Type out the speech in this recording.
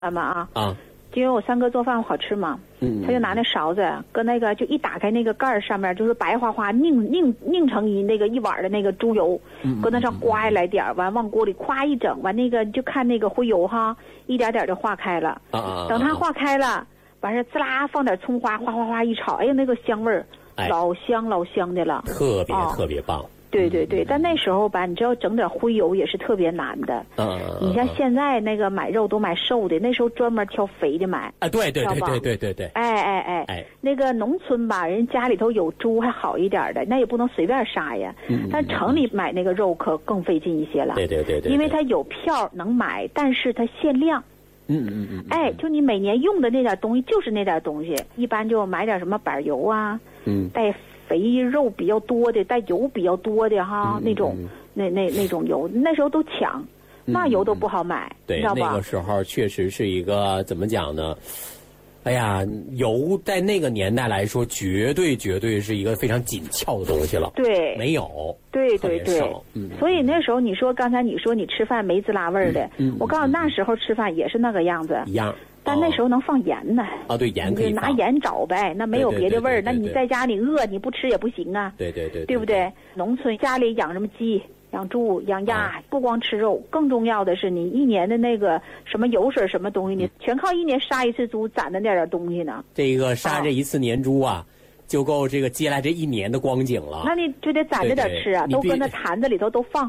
嘛啊。 啊。 因为我三哥做饭好吃嘛，他就拿那勺子搁那个就一打开那个盖儿上面就是白花花拧成一碗的那个猪油，搁那上刮下来点儿，完往锅里咵一整，完那个就看那个灰油哈，一点点就化开了。等它化开了，完事滋啦放点葱花，哗哗哗一炒，哎呀那个香味儿，老香的了， 特别棒。 对对对，但那时候吧，你知道整点灰油也是特别难的。你像现在那个买肉都买瘦的，那时候专门挑肥的买。 啊，对。 那个农村吧，人家里头有猪还好一点的，那也不能随便杀呀。但城里买那个肉可更费劲一些了。 对。 因为它有票能买，但是它限量。就你每年用的那点东西就是那点东西，一般就买点什么板油啊，带肥肉比较多的，带油比较多的哈，那种那种油，那时候都抢，那油都不好买， 对， 知道吧？ 那个时候确实是一个怎么讲呢？哎呀，油在那个年代来说，绝对是一个非常紧俏的东西了。 对， 没有。对。 所以那时候你说刚才你说你吃饭没滋啦味儿的，我告诉你那时候吃饭也是那个样子。 一样。 但那时候能放盐呢。 啊，对，盐可以放。 拿盐找呗，那没有别的味儿。那你在家里饿，你不吃也不行啊。 对。 对不对？农村家里养什么鸡？养猪养鸭，不光吃肉，更重要的是你一年的那个什么油水什么东西，你全靠一年杀一次猪攒的那点东西呢。 这个杀这一次年猪啊，就够这个接下来这一年的光景了。 那你就得攒着点吃啊，都搁那坛子里头都放